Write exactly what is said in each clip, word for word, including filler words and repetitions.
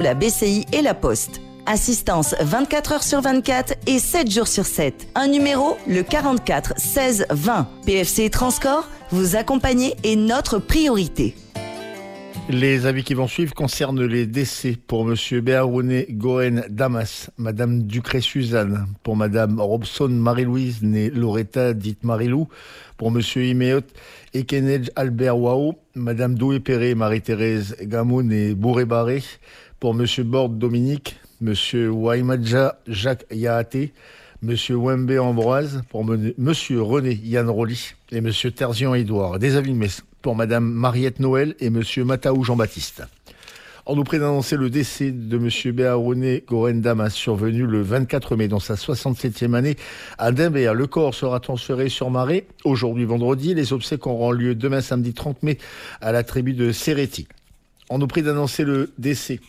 la B C I et la Poste. Assistance vingt-quatre heures sur vingt-quatre et sept jours sur sept. Un numéro, le quarante-quatre seize vingt. P F C Transcorp, vous accompagner est notre priorité. Les avis qui vont suivre concernent les décès pour Monsieur Béarouné Goen Damas, Madame Ducré Suzanne, pour Madame Robson Marie-Louise, née Loretta, dite Marilou, pour Monsieur Imeot Ekenej Albert Wao, Madame Doué Perret Marie-Thérèse Gamoun et Bourré-Barré, pour Monsieur Borde Dominique, Monsieur Waimadja Jacques Yahaté, Monsieur Wembe Ambroise, pour Monsieur René Yann Rolly et Monsieur Terzian Édouard. Des avis de messe pour Madame Mariette Noël et Monsieur Mataou Jean-Baptiste. On nous prie d'annoncer le décès de Monsieur Béarouné Goen Damas, survenu le vingt-quatre mai dans sa soixante-septième année à Dimbert. Le corps sera transféré sur Marais aujourd'hui vendredi. Les obsèques auront lieu demain samedi trente mai à la tribu de Serretti. On nous prie d'annoncer le décès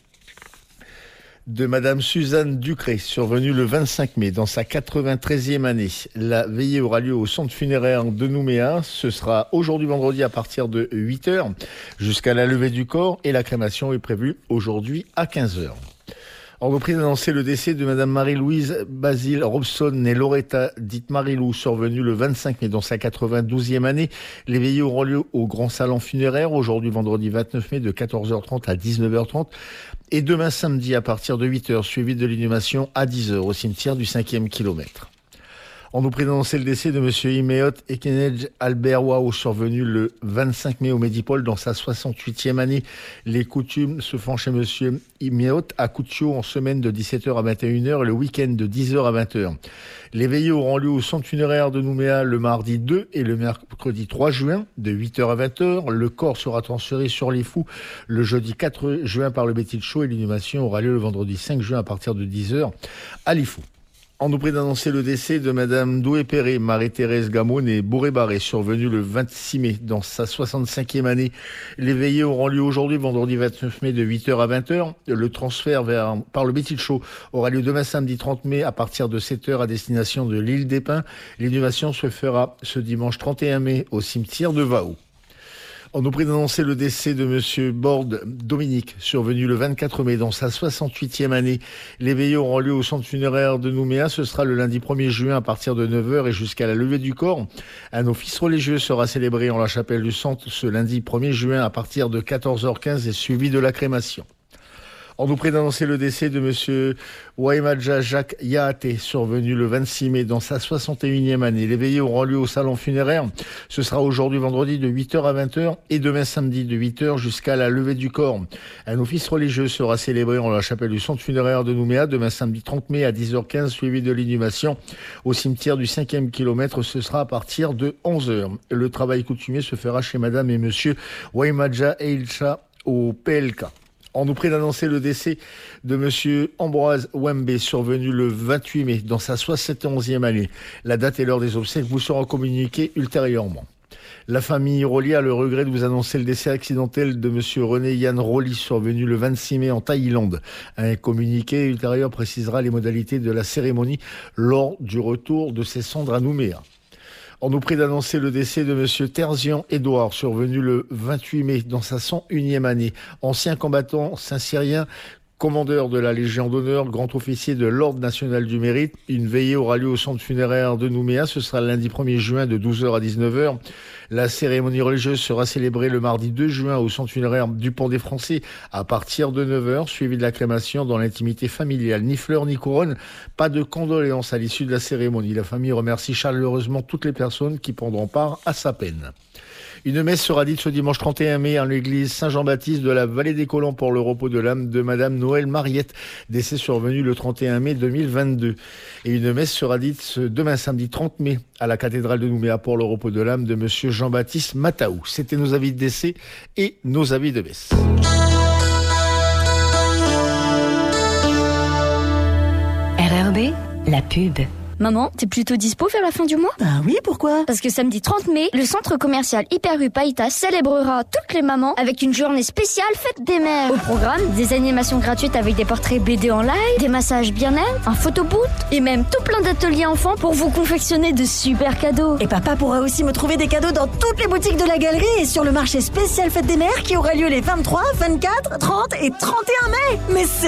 de Madame Suzanne Ducré, survenue le vingt-cinq mai dans sa quatre-vingt-treizième année. La veillée aura lieu au centre funéraire de Nouméa. Ce sera aujourd'hui vendredi à partir de huit heures jusqu'à la levée du corps et la crémation est prévue aujourd'hui à quinze heures. On vous prie d'annoncer le décès de Madame Marie-Louise Basile Robson, née Loretta, dite Marilou, survenue le vingt-cinq mai dans sa quatre-vingt-douzième année. Les veillées auront lieu au grand salon funéraire aujourd'hui vendredi vingt-neuf mai de quatorze heures trente à dix-neuf heures trente et demain samedi à partir de huit heures, suivi de l'inhumation à dix heures au cimetière du cinquième kilomètre. On nous prie d'annoncer le décès de Monsieur Imeot Ekenej Albert Wao, survenu le vingt-cinq mai au Médipôle dans sa soixante-huitième année. Les coutumes se font chez Monsieur Imeot à Coutio en semaine de dix-sept heures à vingt et une heures et le week-end de dix heures à vingt heures. Les veillées auront lieu au centre funéraire de Nouméa le mardi deux et le mercredi trois juin de huit heures à vingt heures. Le corps sera transféré sur les Fous le jeudi quatre juin par le Bétil Chaud et l'inhumation aura lieu le vendredi cinq juin à partir de dix heures à l'Ifou. On nous prie d'annoncer le décès de Madame Doué Perret Marie-Thérèse Gamoun et Bourré-Barré, survenue le vingt-six mai dans sa soixante-cinquième année. Les veillées auront lieu aujourd'hui, vendredi vingt-neuf mai de huit heures à vingt heures. Le transfert vers, par le Bétil Chaud aura lieu demain samedi trente mai à partir de sept heures à destination de l'île des Pins. L'inhumation se fera ce dimanche trente et un mai au cimetière de Vaou. On nous prie d'annoncer le décès de Monsieur Borde Dominique, survenu le vingt-quatre mai dans sa soixante-huitième année. Les veillées auront lieu au centre funéraire de Nouméa. Ce sera le lundi premier juin à partir de neuf heures et jusqu'à la levée du corps. Un office religieux sera célébré en la chapelle du centre ce lundi premier juin à partir de quatorze heures quinze et suivi de la crémation. On nous prie d'annoncer le décès de Monsieur Waimadja Jacques Yahaté, survenu le vingt-six mai dans sa soixante et unième année. Les veillées auront lieu au salon funéraire. Ce sera aujourd'hui vendredi de huit heures à vingt heures et demain samedi de huit heures jusqu'à la levée du corps. Un office religieux sera célébré en la chapelle du centre funéraire de Nouméa demain samedi trente mai à dix heures quinze, suivi de l'inhumation au cimetière du cinquième kilomètre. Ce sera à partir de onze heures. Le travail coutumier se fera chez Madame et Monsieur Waimadja Eilcha au P L K. On nous prie d'annoncer le décès de Monsieur Ambroise Wembe, survenu le vingt-huit mai dans sa soixante et onzième année. La date et l'heure des obsèques vous seront communiquées ultérieurement. La famille Rolly a le regret de vous annoncer le décès accidentel de Monsieur René Yann Rolly, survenu le vingt-six mai en Thaïlande. Un communiqué ultérieur précisera les modalités de la cérémonie lors du retour de ses cendres à Nouméa. On nous prie d'annoncer le décès de Monsieur Terzian Édouard, survenu le vingt-huit mai dans sa cent unième année. Ancien combattant saint-cyrien, commandeur de la Légion d'honneur, grand officier de l'Ordre national du mérite. Une veillée aura lieu au centre funéraire de Nouméa. Ce sera lundi premier juin de douze heures à dix-neuf heures. La cérémonie religieuse sera célébrée le mardi deux juin au centre funéraire du Pont des Français à partir de neuf heures, suivi de la crémation dans l'intimité familiale. Ni fleurs ni couronne, pas de condoléances à l'issue de la cérémonie. La famille remercie chaleureusement toutes les personnes qui prendront part à sa peine. Une messe sera dite ce dimanche trente et un mai en l'église Saint-Jean-Baptiste de la Vallée des Colons pour le repos de l'âme de Madame Noël Mariette, décès survenu le trente et un mai deux mille vingt-deux. Et une messe sera dite ce demain samedi trente mai à la cathédrale de Nouméa pour le repos de l'âme de Monsieur Jean-Baptiste Mataou. C'était nos avis de décès et nos avis de messe. R R B, la pub. Maman, t'es plutôt dispo vers la fin du mois? Ben oui, pourquoi? Parce que samedi trente mai, le centre commercial Hyper U Païta célébrera toutes les mamans avec une journée spéciale fête des mères. Au programme, des animations gratuites avec des portraits B D en live, des massages bien-être, un photoboot et même tout plein d'ateliers enfants pour vous confectionner de super cadeaux. Et papa pourra aussi me trouver des cadeaux dans toutes les boutiques de la galerie et sur le marché spécial fête des mères qui aura lieu les vingt-trois, vingt-quatre, trente et trente et un mai. Mais c'est